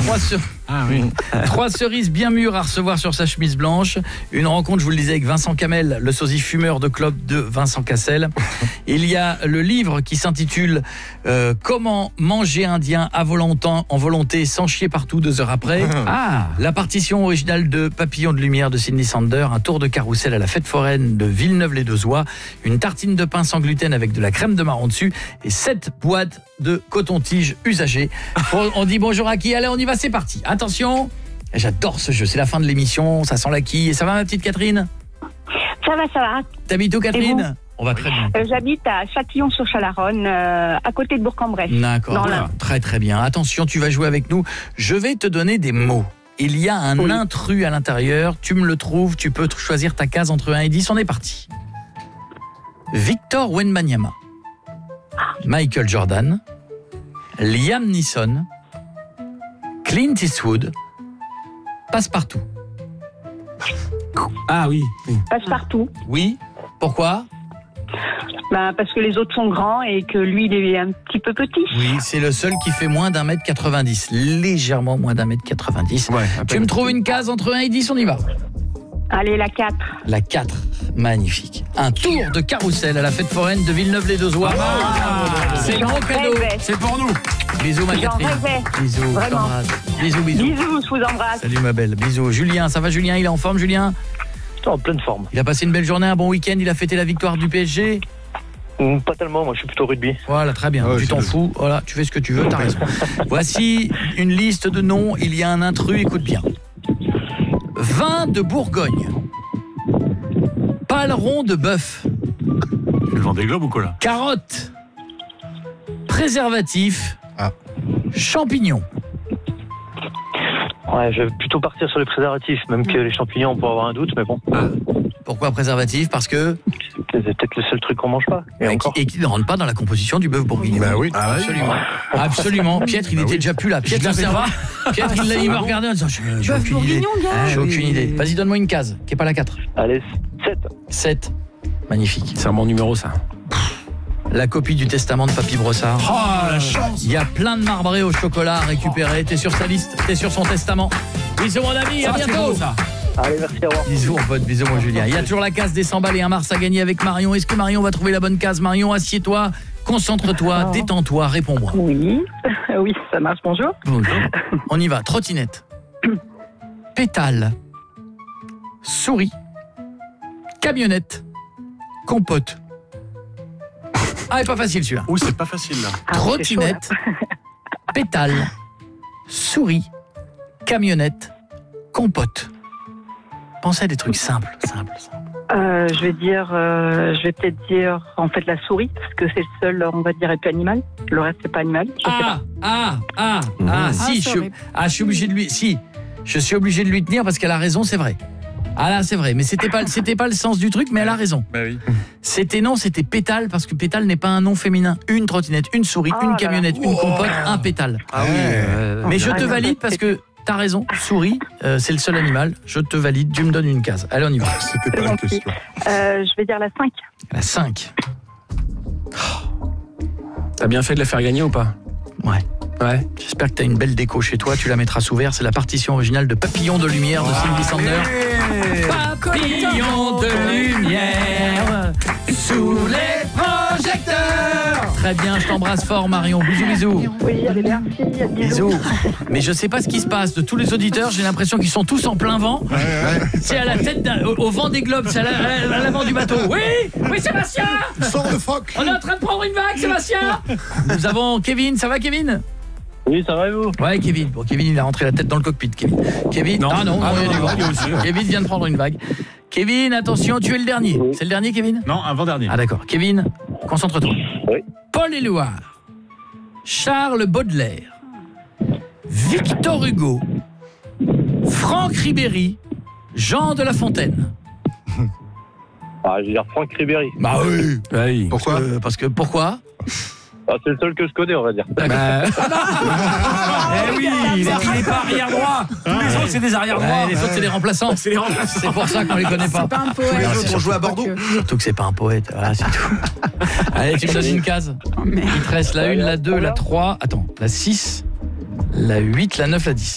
3 cerises bien mûres à recevoir sur sa chemise blanche. Une rencontre, je vous le disais, avec Vincent Camel, le sosie fumeur de clopes de Vincent Cassel. Il y a le livre qui s'intitule Comment manger indien en volonté sans chier partout 2 heures après. La partition originale de Papillon de lumière de Sidney Sander, un tour de carrousel à la fête foraine de Villeneuve-les-Deux-Oies, une tartine de pain sans gluten avec de la crème de marron dessus et 7 boîtes de coton-tige usagées. On dit bonjour à qui? Allez, on y va, c'est parti. Attention, j'adore ce jeu, c'est la fin de l'émission, ça sent la quille. Et ça va ma petite Catherine? Ça va. T'habites où Catherine? On va très bien. J'habite à Châtillon-sur-Chalaronne, à côté de Bourg-en-Bresse. D'accord, très très bien. Attention, tu vas jouer avec nous. Je vais te donner des mots. Il y a un intrus à l'intérieur, tu me le trouves, tu peux choisir ta case entre 1 et 10, on est parti. Victor Wembanyama, Michael Jordan, Liam Neeson, Clint Eastwood, Passepartout. Ah oui. Passepartout. Oui, pourquoi? Parce que les autres sont grands et que lui, il est un petit peu petit. Oui, c'est le seul qui fait moins d'1m90, légèrement moins d'1m90. Ouais, tu me trouves une case entre 1 et 10, on y va. Allez, la 4. La 4, magnifique. Un tour de carrousel à la fête foraine de Villeneuve-les-Deux-Oies. C'est le gros cadeau. C'est pour nous. Bisous ma Catherine. Bisous, je t'embrasse. Bisous. Bisous, je vous embrasse. Salut ma belle, bisous. Julien, ça va Julien? Il est en forme Julien? En pleine forme. Il a passé une belle journée, un bon week-end, il a fêté la victoire du PSG? Pas tellement, moi je suis plutôt rugby. Voilà, très bien, tu t'en fous, voilà, tu fais ce que tu veux, t'as raison. Voici une liste de noms, il y a un intrus, écoute bien. Vin de Bourgogne, paleron de bœuf, C'est le Vendée Globe ou quoi là? carotte, préservatif, champignons. Ouais, je vais plutôt partir sur les préservatifs, même que les champignons, on peut avoir un doute, mais bon. Pourquoi préservatif? Parce que C'est peut-être le seul truc qu'on mange pas. et qui ne rentre pas dans la composition du bœuf bourguignon. Bah oui. Absolument. Pietre, il était déjà plus là. Pietre, Pietre, il m'a regardé en disant j'ai aucune idée. J'ai aucune idée. Vas-y, donne-moi une case, qui est pas la 4. Allez, 7. 7. Magnifique. C'est un bon numéro ça. La copie du testament de Papy Brossard. Oh la chance. Il y a plein de marbrés au chocolat à récupérer. T'es sur sa liste, t'es sur son testament. Bisous mon ami, à bientôt. Allez, merci, au revoir. Bisous mon pote, bisous mon Julien. Il y a toujours la case des 100 balles et un mars à gagner avec Marion. Est-ce que Marion va trouver la bonne case? Marion, assieds-toi, concentre-toi, détends-toi, réponds-moi. Oui, oui, ça marche, bonjour. Bonjour. On y va, trottinette. Pétale. Souris. Camionnette. Compote. Ah, pas facile celui-là. Oui, c'est pas facile là. Trottinette. Pétale. Souris. Camionnette. Compote. Pensez à des trucs simples. Je vais peut-être dire en fait la souris parce que c'est le seul, on va dire, être animal. Le reste c'est pas animal. Je suis obligé de lui. Si, je suis obligé de lui tenir parce qu'elle a raison, c'est vrai. Ah là, c'est vrai, mais c'était pas le sens du truc, mais elle a raison. Bah oui. C'était pétale parce que pétale n'est pas un nom féminin. Une trottinette, une souris, une camionnette, une compote, un pétale. Ah oui. Mais je te valide parce que t'as raison, souris, c'est le seul animal. Je te valide, tu me donnes une case. Allez, on y va. C'était pas la question. Je vais dire la 5. La 5. T'as bien fait de la faire gagner ou pas? Ouais. Ouais. J'espère que t'as une belle déco chez toi, tu la mettras sous verre. C'est la partition originale de Papillon de lumière de Cindy Sander. Papillon de lumière sous les projecteurs. Très bien, je t'embrasse fort Marion. Bisous. Oui, allez, merci. Bisous. Mais je sais pas ce qui se passe. De tous les auditeurs, j'ai l'impression qu'ils sont tous en plein vent. C'est à la tête au vent des globes, c'est à l'avant du bateau. Oui, Sébastien. Sors le phoque. On est en train de prendre une vague, Sébastien. Nous avons Kevin, ça va Kevin? Oui, ça va et vous? Ouais, Kevin. Bon, Kevin, il a rentré la tête dans le cockpit, Kevin. Non. Il y a du vent. Kevin vient de prendre une vague. Kevin, attention, tu es le dernier. Oui. C'est le dernier, Kevin? Non, avant-dernier. Ah d'accord. Kevin, concentre-toi. Oui. Paul Éluard, Charles Baudelaire, Victor Hugo, Franck Ribéry, Jean de La Fontaine. Ah, je vais dire Franck Ribéry. Bah oui. Oui. Pourquoi? Pourquoi? Ah, c'est le seul que je connais, on va dire. Eh oui, il est pas arrière droit. Tous les autres c'est des arrière droits. Les autres c'est des remplaçants. C'est pour ça qu'on les connaît pas. C'est pas un poète. Les autres ont joué à Bordeaux. Surtout que c'est pas un poète. Voilà, c'est tout. Allez, tu me donnes une case. Il te reste la 1, la 2, la 3. Attends, la 6, la 8, la 9, la 10.